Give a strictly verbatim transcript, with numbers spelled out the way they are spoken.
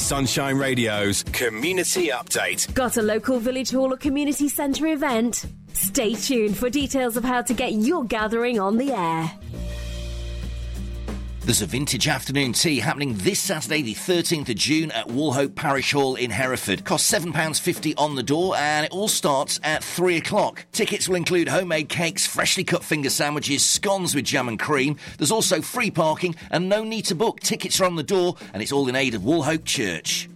Sunshine Radio's Community Update. Got a local village hall or community centre event? Stay tuned for details of how to get your gathering on the air. There's a vintage afternoon tea happening this Saturday, the thirteenth of June at Woolhope Parish Hall in Hereford. Costs seven pounds fifty on the door and it all starts at three o'clock. Tickets will include homemade cakes, freshly cut finger sandwiches, scones with jam and cream. There's also free parking and no need to book. Tickets are on the door and it's all in aid of Woolhope Church.